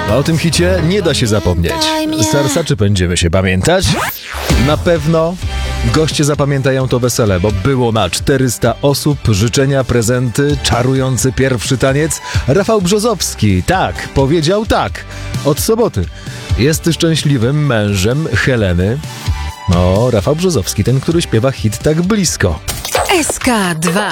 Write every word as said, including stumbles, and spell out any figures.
O tym hicie nie da się zapomnieć. Starsaczy będziemy się pamiętać. Na pewno goście zapamiętają to wesele, bo było na czterysta osób, życzenia, prezenty, czarujący pierwszy taniec. Rafał Brzozowski, tak, powiedział tak. Od soboty jest szczęśliwym mężem Heleny. O, Rafał Brzozowski, ten, który śpiewa hit Tak blisko. S K dwa.